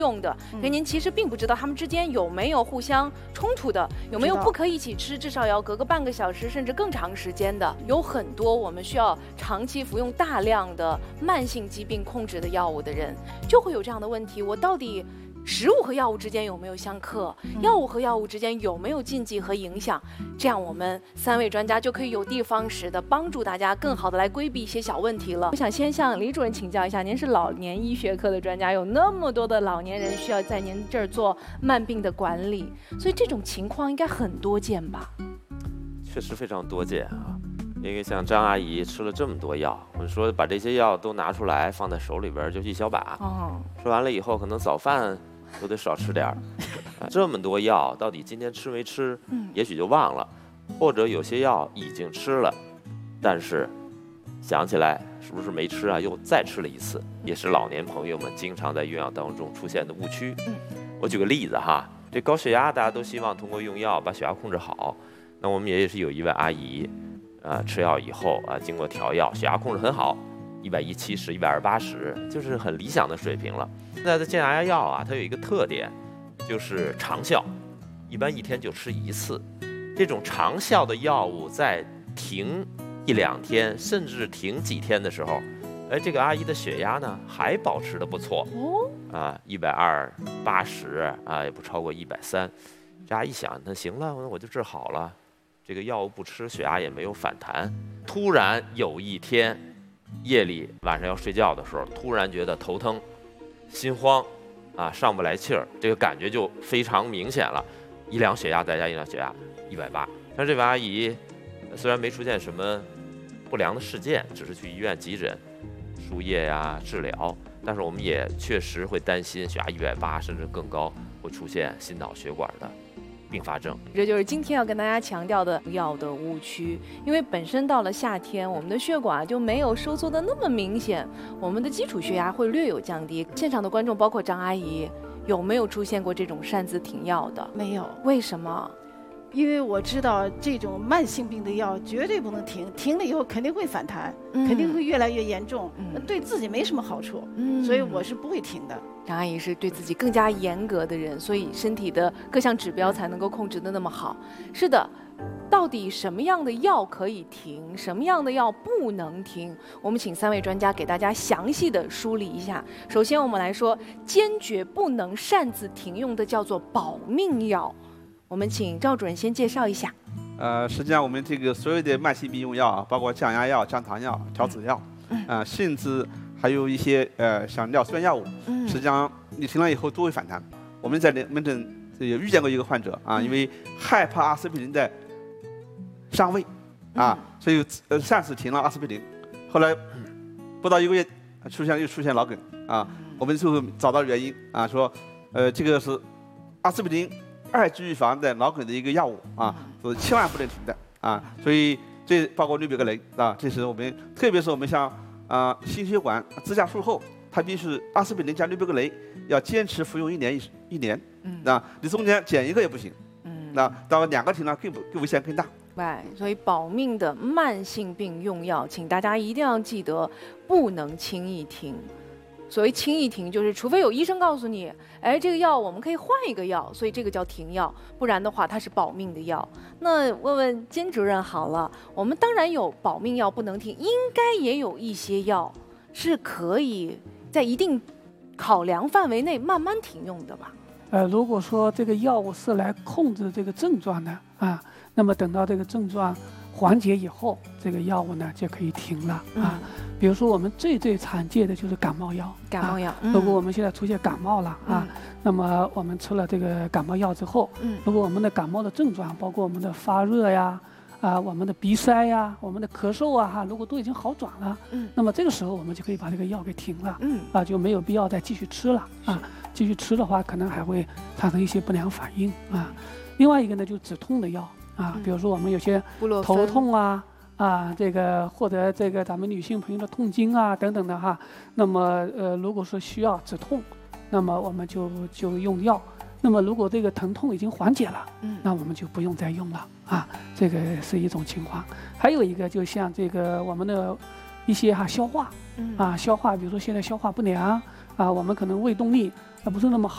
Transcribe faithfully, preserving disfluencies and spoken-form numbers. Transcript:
用的，可您其实并不知道它们之间有没有互相冲突的，有没有不可以一起吃，至少要隔个半个小时甚至更长时间的。有很多我们需要长期服用大量的慢性疾病控制的药物的人，就会有这样的问题：我到底食物和药物之间有没有相克？药物和药物之间有没有禁忌和影响？这样我们三位专家就可以有的放矢的帮助大家更好的来规避一些小问题了。我想先向李主任请教一下，您是老年医学科的专家，有那么多的老年人需要在您这儿做慢病的管理，所以这种情况应该很多见吧？ 确实非常多见啊。因为像张阿姨吃了这么多药，我们说把这些药都拿出来放在手里边就一小把，哦，吃完了以后可能早饭都得少吃点儿。啊，这么多药到底今天吃没吃？嗯，也许就忘了，或者有些药已经吃了，但是想起来是不是没吃啊？又再吃了一次，也是老年朋友们经常在用药当中出现的误区。嗯，我举个例子哈，这高血压大家都希望通过用药把血压控制好，那我们也是有一位阿姨。啊，吃药以后啊，经过调药，血压控制很好，一百一七十、一百二八十，就是很理想的水平了。那这降压药啊，它有一个特点，就是长效，一般一天就吃一次。这种长效的药物在停一两天，甚至停几天的时候，哎，这个阿姨的血压呢还保持得不错，哦，啊，一百二八十啊，也不超过一百三。这阿姨想，那行了，我就治好了。这个药物不吃，血压也没有反弹。突然有一天，夜里晚上要睡觉的时候，突然觉得头疼、心慌，啊，上不来气儿，这个感觉就非常明显了。一量血压再加一量血压，一百八。但这位阿姨虽然没出现什么不良的事件，只是去医院急诊、输液呀、治疗，但是我们也确实会担心血压一百八甚至更高会出现心脑血管的并发症。 这就是今天要跟大家强调的药的误区，因为本身到了夏天，我们的血管就没有收缩的那么明显，我们的基础血压会略有降低。现场的观众包括张阿姨，有没有出现过这种擅自停药的？ 没有。 为什么？ 因为我知道这种慢性病的药绝对不能停，停了以后肯定会反弹，嗯、肯定会越来越严重，嗯、对自己没什么好处，嗯、所以我是不会停的。 张阿姨是对自己更加严格的人，所以身体的各项指标才能够控制得那么好。是的，到底什么样的药可以停，什么样的药不能停？我们请三位专家给大家详细的梳理一下。首先，我们来说，坚决不能擅自停用的叫做保命药。我们请赵主任先介绍一下。 呃，实际上我们这个所有的慢性病用药啊，包括降压药、降糖药、调脂药，啊、呃，甚至还有一些呃像尿酸药物，嗯、实际上你停了以后都会反弹。我们在门诊也遇见过一个患者啊，因为害怕阿司匹林的伤胃啊，所以呃暂时停了阿司匹林，后来不到一个月出现又出现脑梗啊，我们最后找到原因啊，说呃这个是阿司匹林二级预防的脑梗的一个药物啊，是千万不能停的啊，所以这包括氯吡格雷啊，这是我们特别是我们像啊心血管支架术后，它必须阿司匹林加氯吡格雷要坚持服用一年一一年，嗯，那你中间减一个也不行，嗯，那当然两个停了更不更危险更大。 对，所以保命的慢性病用药，请大家一定要记得不能轻易停。所谓轻易停，就是除非有医生告诉你，哎，这个药我们可以换一个药，所以这个叫停药，不然的话它是保命的药。那问问金主任好了，我们当然有保命药不能停，应该也有一些药是可以在一定考量范围内慢慢停用的吧？ 呃，如果说这个药物是来控制这个症状的啊，那么等到这个症状缓解以后，这个药物呢就可以停了啊。嗯，比如说我们最最常见的就是感冒药， 感冒药。 啊嗯、如果我们现在出现感冒了啊，嗯、那么我们吃了这个感冒药之后，嗯、如果我们的感冒的症状，包括我们的发热呀，啊，我们的鼻塞呀，我们的咳嗽啊，哈，如果都已经好转了，嗯，那么这个时候我们就可以把这个药给停了，嗯，啊，就没有必要再继续吃了啊。继续吃的话，可能还会产生一些不良反应啊。另外一个呢，就是止痛的药啊，比如说我们有些头痛啊。啊，这个或者这个咱们女性朋友的痛经啊等等的哈，那么呃，如果说需要止痛，那么我们就就用药。那么如果这个疼痛已经缓解了，嗯，那我们就不用再用了啊。这个是一种情况。还有一个就像这个我们的一些哈消化，啊消化，比如说现在消化不良啊，我们可能胃动力啊不是那么好。